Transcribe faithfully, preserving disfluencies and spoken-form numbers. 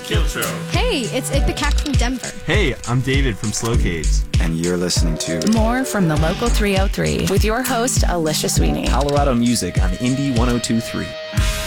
Kiltro. Hey, it's Ipecac from Denver. Hey, I'm David from Slowcades. And you're listening to More from the Local three oh three with your host, Alicia Sweeney. Colorado music on Indie one oh two point three.